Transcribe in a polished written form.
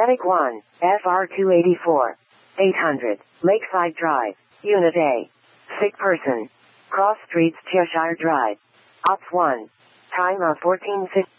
Attic 1, FR 284. 800, Lakeside Drive, Unit A. Sick person. Cross Streets, Cheshire Drive. Ops 1. Time of 14:50.